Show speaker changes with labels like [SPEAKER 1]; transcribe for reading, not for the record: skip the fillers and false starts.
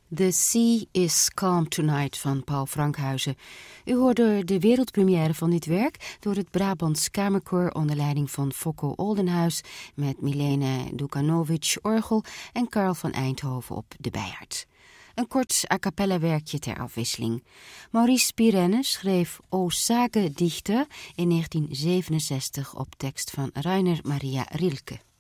[SPEAKER 1] The Sea is Calm Tonight van Paul Frankhuizen. U hoorde de wereldpremière van dit werk door het Brabants Kamerkoor onder leiding van Fokko Oldenhuis met Milena Dukanovic orgel en Karl van Eindhoven op de bijaard. Een kort a cappella werkje ter afwisseling. Maurice Pirenne schreef O Sage Dichter in 1967 op tekst van Rainer Maria Rilke.